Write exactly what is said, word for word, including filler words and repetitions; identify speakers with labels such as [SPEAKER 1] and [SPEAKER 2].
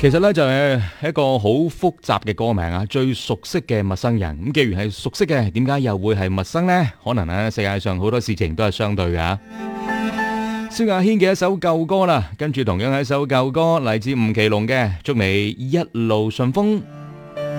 [SPEAKER 1] 其實咧就係一個好複雜嘅歌名啊，最熟悉嘅陌生人。咁既然係熟悉嘅，點解又會係陌生呢？可能咧世界上好多事情都係相對嘅。蕭亞軒嘅一首舊歌啦，跟住同樣係一首舊歌，嚟自吳奇隆嘅《祝你一路順風》。